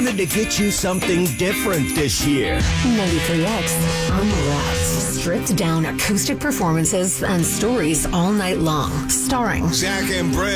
wanted to get you something different this year. 93X Unwrapped. Stripped down acoustic performances and stories all night long. Starring Zach and Brett.